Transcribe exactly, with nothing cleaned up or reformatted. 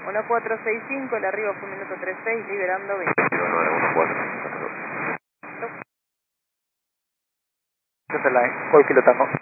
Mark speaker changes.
Speaker 1: uno cuatro seis cinco, el arribo fue minuto tres seis, liberando veinte.
Speaker 2: nueve uno cuatro.
Speaker 3: Line, call kilo tango.